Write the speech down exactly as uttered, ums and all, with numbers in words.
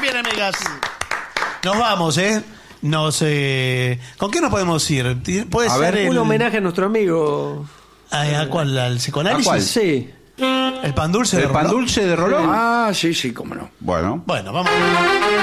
bien, amigas. Nos vamos, ¿eh? Nos, eh... ¿Con qué nos podemos ir? Puede A ser ver, el... Un homenaje a nuestro amigo. ¿A, a cuál? ¿Al psicoanálisis? ¿A cuál? Sí. ¿El pan dulce de ¿El pan Rolón? dulce de Rolón? Ah, sí, sí, cómo no. Bueno. Bueno, vamos.